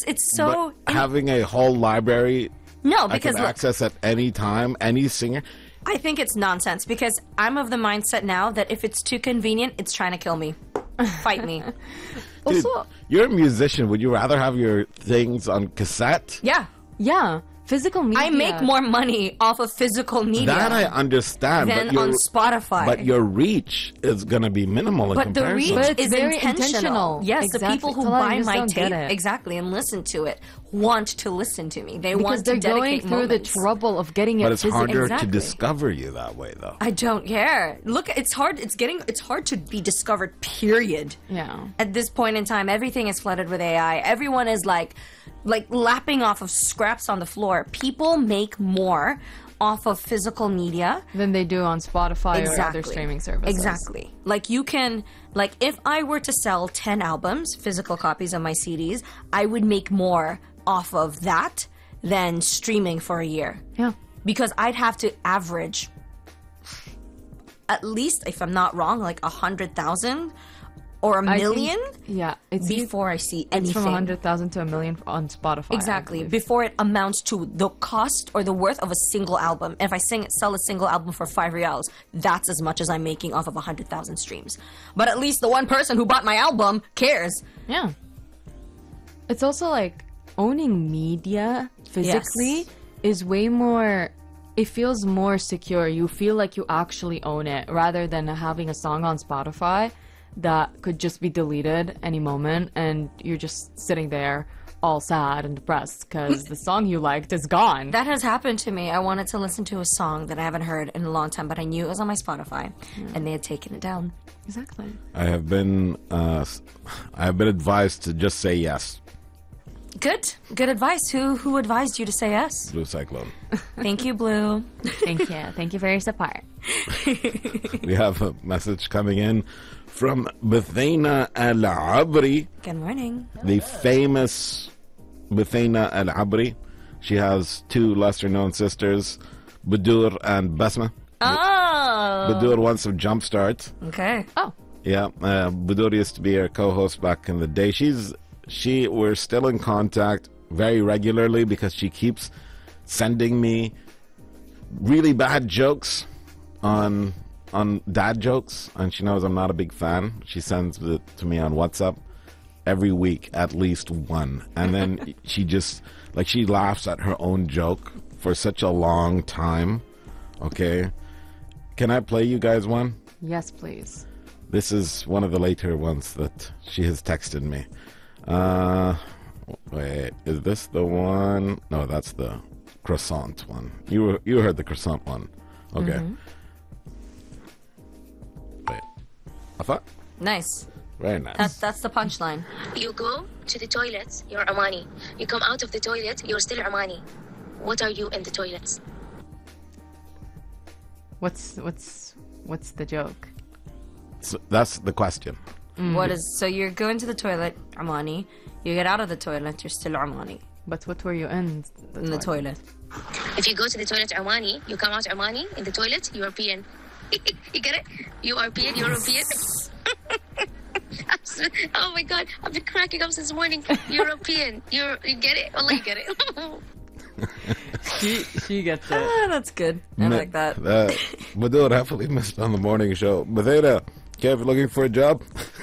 it's so... But having a whole library No, I because can access at any time, any singer. I think it's nonsense because I'm of the mindset now that if it's too convenient, it's trying to kill me. Fight me. Dude, Also, you're a musician. Would you rather have your things on cassette? Yeah. yeah, physical media. I make more money off of physical media That I understand, than but your on Spotify. but your reach is going to be minimal in But the comparison. reach But it's is very intentional. intentional. Yes, Exactly. the people who It's a lot, buy you just my don't get tape it. exactly and listen to it want to listen to me. They because want they're to dedicate going through moments. the trouble of getting But it it's physically. harder Exactly. to discover you that way, though. I don't care. Look, it's hard. It's hard to be discovered. Period. Yeah. At this point in time, everything is flooded with AI. Everyone is like lapping off of scraps on the floor. People make more off of physical media Than they do on Spotify or other streaming services. Exactly. Like you can, like if I were to sell 10 albums, physical copies of my CDs, I would make more off of that than streaming for a year. Yeah. Because I'd have to average at least, if I'm not wrong, like 100,000 or a I million think- yeah. It's before I see It's anything. from 100,000 to a million on Spotify. I Exactly. believe. Before it amounts to the cost or the worth of a single album. If I sell a single album for 5 reals, that's as much as I'm making off of 100,000 streams. But at least the one person who bought my album cares. Yeah. It's also like owning media physically Yes. is way more. It feels more secure. You feel like you actually own it rather than having a song on Spotify that could just be deleted any moment and you're just sitting there all sad and depressed because the song you liked is gone. That has happened to me. I wanted to listen to a song that I haven't heard in a long time, but I knew it was on my Spotify, and they had taken it down. Exactly. I have been advised to just say yes. Good advice. Who advised you to say yes? Blue Cyclone. Thank you, Blue. Thank you. Thank you for your support. We have a message coming in from Bethina Al-Abri, Good morning. the famous Bethina Al-Abri. She has two lesser-known sisters, Budur and Basma. Oh. Budur wants some jump start. Okay. Oh, Yeah, Budur used to be her co-host back in the day. We're still in contact very regularly because she keeps sending me really bad jokes on dad jokes, and she knows I'm not a big fan. She sends it to me on WhatsApp every week, at least one, and then she laughs at her own joke for such a long time. Okay, can I play you guys one? yes, please. This is one of the later ones that she has texted me. Wait, is this the one? No, that's the croissant one. You heard the croissant one. Okay. Wait. I thought? Nice. Very nice. That's the punchline. You go to the toilet, you're Omani. You come out of the toilet, you're still Omani. What are you in the toilets? What's the joke? So that's the question. What is? So you're going to the toilet, Armani. You get out of the toilet, you're still Armani But what were you in in the toilet. If you go to the toilet Omani, you come out Omani. In the toilet, European. You get it? European. Oh my god, I've been cracking up since morning. European. You get it? Well, you get it. She gets it. Ah, that's good. I like that. Budur heavily missed on the morning show. Bethina, Kev, looking for a job?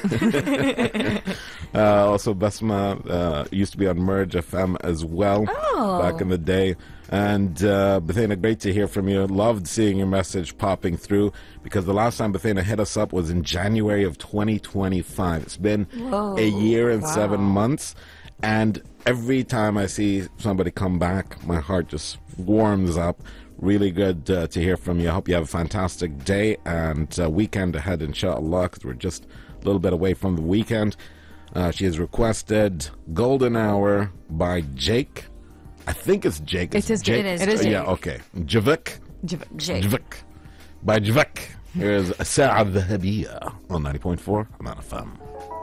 Also, Basma used to be on Merge FM as well back in the day. And Bethina, great to hear from you. Loved seeing your message popping through because the last time Bethina hit us up was in January of 2025. It's been a year and 7 months. And every time I see somebody come back, my heart just warms up. Really good to hear from you. I hope you have a fantastic day and weekend ahead, inshallah, because we're just a little bit away from the weekend. She has requested Golden Hour by Jake. I think it's Jake. It is Jake. It is Jake. Yeah, okay. Javik. Jake. Javik. By Javik. Here's Sa'a Dhahabiyya on 90.4 Amana FM.